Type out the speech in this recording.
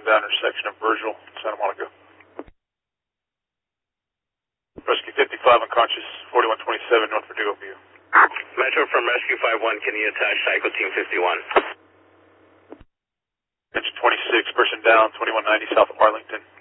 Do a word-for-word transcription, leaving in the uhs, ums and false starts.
southbound intersection of Virgil, Santa Monica. Rescue fifty-five unconscious, forty-one twenty-seven North Verdugo View. Metro from Rescue five one, can you attach Cycle Team fifty-one? Engine twenty-six, person down, twenty-one ninety south of Arlington.